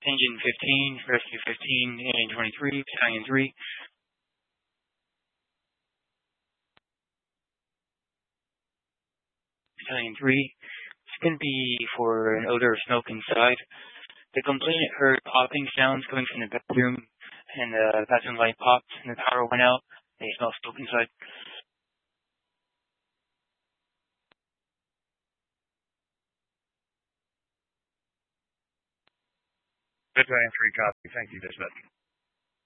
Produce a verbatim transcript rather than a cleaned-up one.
Engine fifteen, Rescue fifteen, Alien twenty-three, Battalion three. Battalion three. It's going to be for an odor of smoke inside. The complainant heard popping sounds coming from the bedroom, and the bathroom light popped, and the power went out. They smelled smoke inside. Battalion three, copy. Thank you, dispatch.